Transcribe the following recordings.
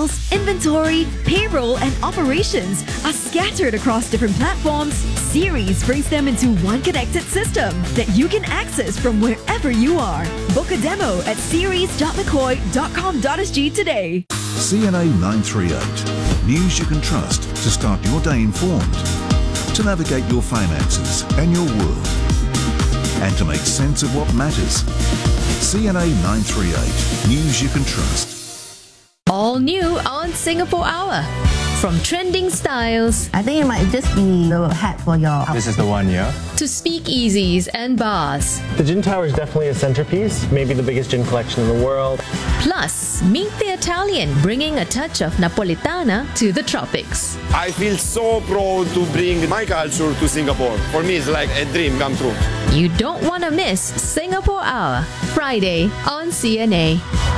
sales, inventory, payroll, and operations are scattered across different platforms, Ceres brings them into one connected system that you can access from wherever you are. Book a demo at ceres.mccoy.com.sg today. CNA 938. News you can trust to start your day informed, to navigate your finances and your world, and to make sense of what matters. CNA 938. News you can trust. All new on Singapore Hour. From trending styles I think it might just be the hat for your... This is the one, yeah? to speakeasies and bars. The gin tower is definitely a centerpiece, maybe the biggest gin collection in the world. Plus, meet the Italian, bringing a touch of Napolitana to the tropics. I feel so proud to bring my culture to Singapore. For me, it's like a dream come true. You don't want to miss Singapore Hour, Friday on CNA.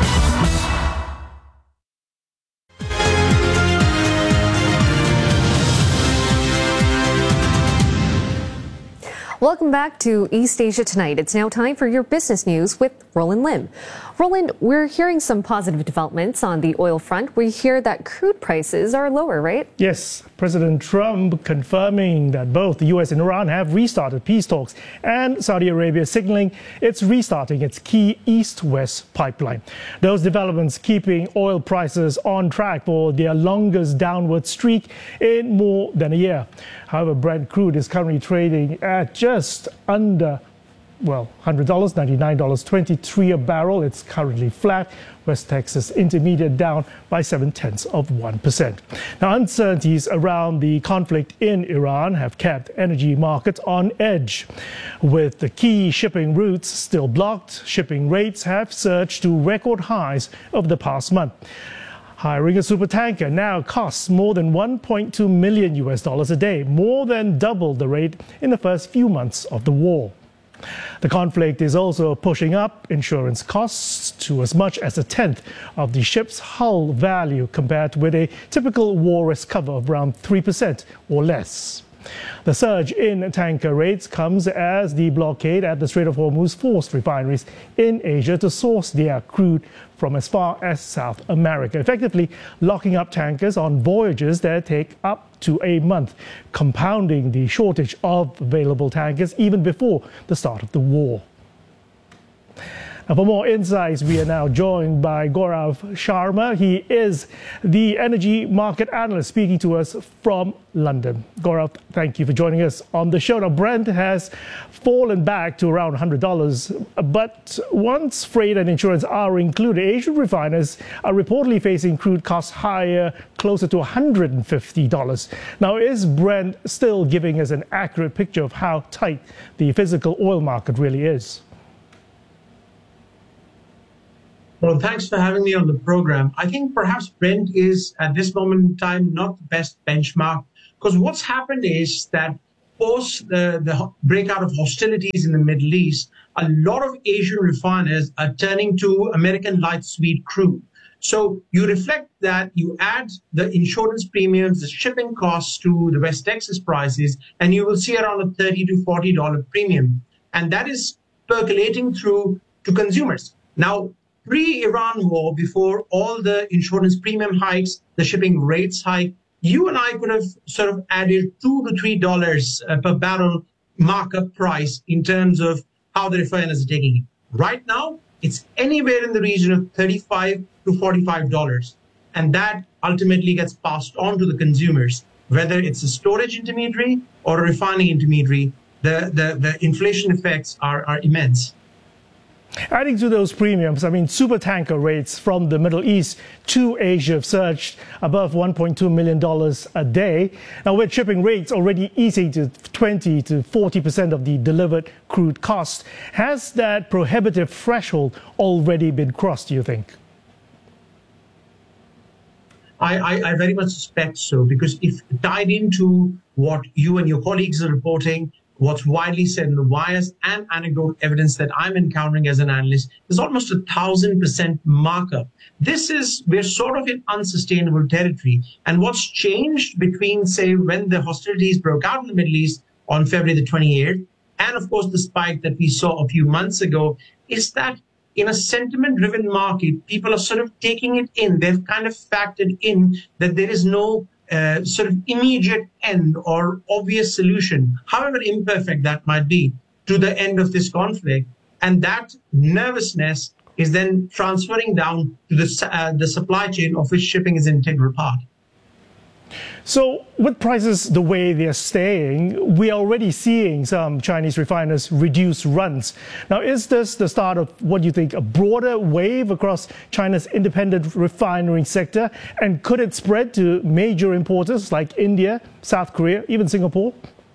Welcome back to East Asia Tonight. It's now time for your business news with Roland Lim. Roland, we're hearing some positive developments on the oil front. We hear that crude prices are lower, right? Yes, President Trump confirming that both the US and Iran have restarted peace talks, and Saudi Arabia signaling it's restarting its key east-west pipeline. Those developments keeping oil prices on track for their longest downward streak in more than a year. However, Brent crude is currently trading at just under $100, $99.23 a barrel. It's currently flat. West Texas Intermediate down by 0.7%. Now, uncertainties around the conflict in Iran have kept energy markets on edge. With the key shipping routes still blocked, shipping rates have surged to record highs over the past month. Hiring a supertanker now costs more than $1.2 million a day, more than double the rate in the first few months of the war. The conflict is also pushing up insurance costs to as much as a tenth of the ship's hull value, compared with a typical war risk cover of around 3% or less. The surge in tanker rates comes as the blockade at the Strait of Hormuz forced refineries in Asia to source their crude from as far as South America, effectively locking up tankers on voyages that take up to a month, compounding the shortage of available tankers even before the start of the war. Now, for more insights, we are now joined by Gaurav Sharma. He is the energy market analyst speaking to us from London. Gaurav, thank you for joining us on the show. Now, Brent has fallen back to around $100, but once freight and insurance are included, Asian refiners are reportedly facing crude costs higher, closer to $150. Now, is Brent still giving us an accurate picture of how tight the physical oil market really is? Well, thanks for having me on the program. I think perhaps Brent is, at this moment in time, not the best benchmark, because what's happened is that post the breakout of hostilities in the Middle East, a lot of Asian refiners are turning to American light sweet crude. So you reflect that, you add the insurance premiums, the shipping costs to the West Texas prices, and you will see around a $30 to $40 premium. And that is percolating through to consumers. Now, pre-Iran war, before all the insurance premium hikes, the shipping rates hike, you and I could have sort of added $2 to $3 per barrel markup price in terms of how the refiners are taking it. Right now, it's anywhere in the region of $35 to $45. And that ultimately gets passed on to the consumers, whether it's a storage intermediary or a refining intermediary. The inflation effects are immense. Adding to those premiums, supertanker rates from the Middle East to Asia have surged above $1.2 million a day. Now, with shipping rates already easing to 20 to 40% of the delivered crude cost, has that prohibitive threshold already been crossed, do you think? I very much suspect so, because if tied into what you and your colleagues are reporting, what's widely said in the wires and anecdotal evidence that I'm encountering as an analyst, is almost 1,000% markup. We're sort of in unsustainable territory. And what's changed between, say, when the hostilities broke out in the Middle East on February the 28th, and of course the spike that we saw a few months ago, is that in a sentiment-driven market, people are sort of taking it in. They've kind of factored in that there is no sort of immediate end or obvious solution, however imperfect that might be, to the end of this conflict. And that nervousness is then transferring down to the supply chain, of which shipping is an integral part. So with prices the way they're staying, we're already seeing some Chinese refiners reduce runs. Now, is this the start of what you think, a broader wave across China's independent refinery sector? And could it spread to major importers like India, South Korea, even Singapore?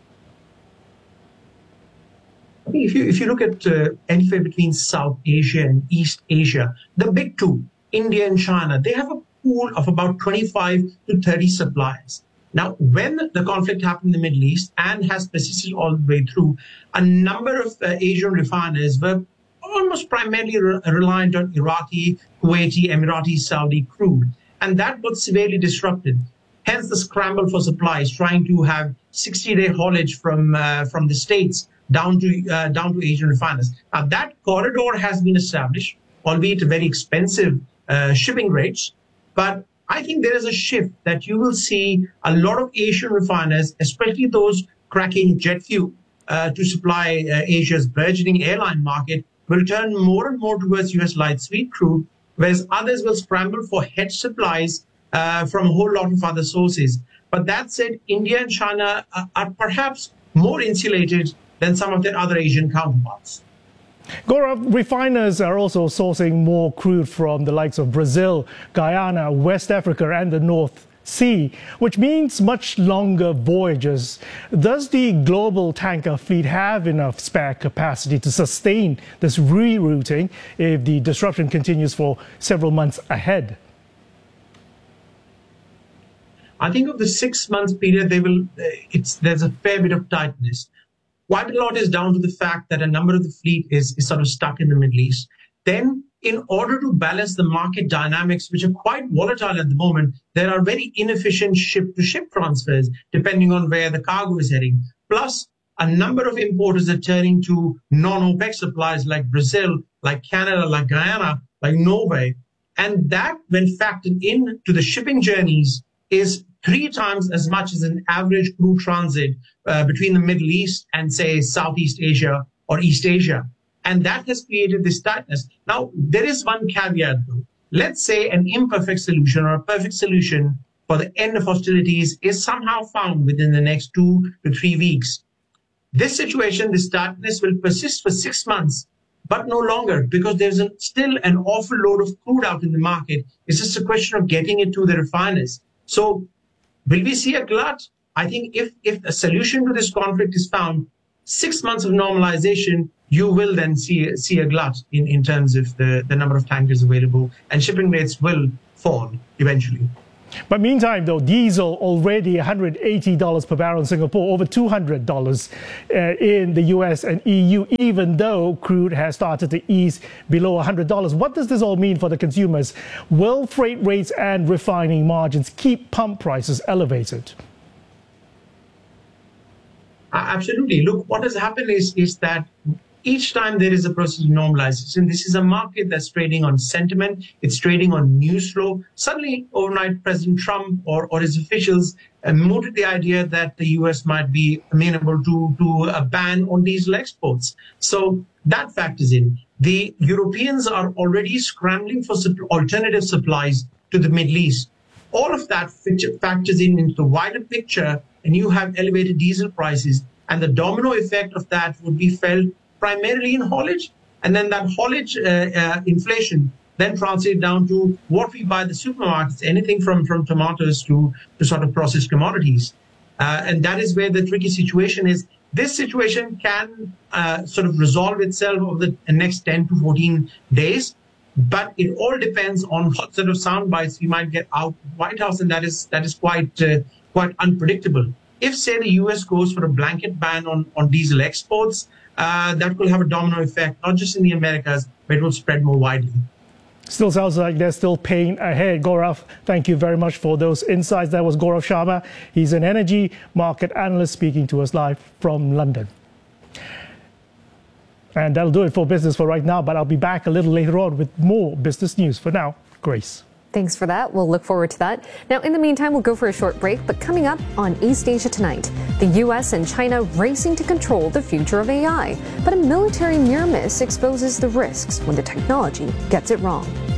If you look at anywhere between South Asia and East Asia, the big two, India and China, they have a pool of about 25 to 30 suppliers. Now, when the conflict happened in the Middle East and has persisted all the way through, a number of Asian refiners were almost primarily reliant on Iraqi, Kuwaiti, Emirati, Saudi crude. And that got severely disrupted. Hence the scramble for supplies, trying to have 60-day haulage from the States down to Asian refiners. Now, that corridor has been established, albeit very expensive shipping rates. But I think there is a shift that you will see a lot of Asian refiners, especially those cracking jet fuel to supply Asia's burgeoning airline market, will turn more and more towards U.S. light sweet crude, whereas others will scramble for hedge supplies from a whole lot of other sources. But that said, India and China are perhaps more insulated than some of their other Asian counterparts. Gaurav, refiners are also sourcing more crude from the likes of Brazil, Guyana, West Africa and the North Sea, which means much longer voyages. Does the global tanker fleet have enough spare capacity to sustain this rerouting if the disruption continues for several months ahead? I think of the 6 months period, there's a fair bit of tightness. Quite a lot is down to the fact that a number of the fleet is sort of stuck in the Middle East. Then, in order to balance the market dynamics, which are quite volatile at the moment, there are very inefficient ship-to-ship transfers, depending on where the cargo is heading. Plus, a number of importers are turning to non-OPEC suppliers like Brazil, like Canada, like Guyana, like Norway. And that, when factored into the shipping journeys, is 3 times as much as an average crude transit between the Middle East and, say, Southeast Asia or East Asia. And that has created this tightness. Now, there is one caveat, though. Let's say an imperfect solution or a perfect solution for the end of hostilities is somehow found within the next 2 to 3 weeks. This situation, this tightness will persist for 6 months, but no longer, because there's still an awful load of crude out in the market. It's just a question of getting it to the refiners. So will we see a glut? I think if a solution to this conflict is found, 6 months of normalization, you will then see a glut in terms of the number of tankers available, and shipping rates will fall eventually. But meantime, though, diesel already $180 per barrel in Singapore, over $200 in the US and EU, even though crude has started to ease below $100. What does this all mean for the consumers? Will freight rates and refining margins keep pump prices elevated? Absolutely. Look, what has happened is that each time there is a process of normalization, this is a market that's trading on sentiment, it's trading on news flow. Suddenly, overnight, President Trump or his officials mooted the idea that the US might be amenable to a ban on diesel exports. So that factors in. The Europeans are already scrambling for alternative supplies to the Middle East. All of that factors into the wider picture, and you have elevated diesel prices. And the domino effect of that would be felt primarily in haulage, and then that haulage inflation then translates down to what we buy at the supermarkets, anything from tomatoes to sort of processed commodities. And that is where the tricky situation is. This situation can sort of resolve itself over the next 10 to 14 days, but it all depends on what sort of sound bites we might get out of the White House, and that is quite unpredictable. If, say, the U.S. goes for a blanket ban on diesel exports, that will have a domino effect, not just in the Americas, but it will spread more widely. Still sounds like there's still pain ahead. Gaurav, thank you very much for those insights. That was Gaurav Sharma. He's an energy market analyst speaking to us live from London. And that'll do it for Business for right now, but I'll be back a little later on with more business news. For now, Grace. Thanks for that. We'll look forward to that. Now, in the meantime, we'll go for a short break, but coming up on East Asia Tonight, the U.S. and China racing to control the future of AI. But a military near miss exposes the risks when the technology gets it wrong.